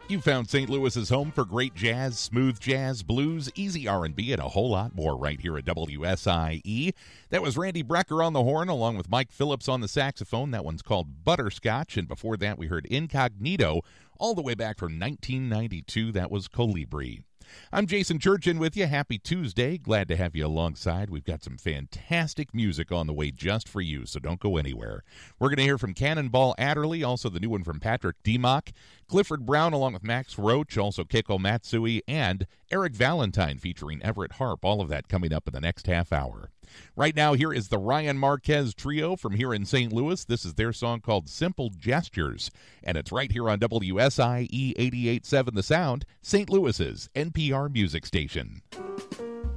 You found St. Louis's home for great jazz, smooth jazz, blues, easy R&B, and a whole lot more right here at WSIE. That was Randy Brecker on the horn along with Mike Phillips on the saxophone. That one's called Butterscotch. And before that, we heard Incognito all the way back from 1992. That was Colibri. I'm Jason Churchin with you. Happy Tuesday. Glad to have you alongside. We've got some fantastic music on the way just for you, so don't go anywhere. We're going to hear from Cannonball Adderley, also the new one from Patrick Demock, Clifford Brown along with Max Roach, also Keiko Matsui, and Eric Valentine featuring Everett Harp. All of that coming up in the next half hour. Right now, here is the Ryan Marquez Trio from here in St. Louis. This is their song called Simple Gestures, and it's right here on WSIE 88.7 The Sound, St. Louis's NPR music station.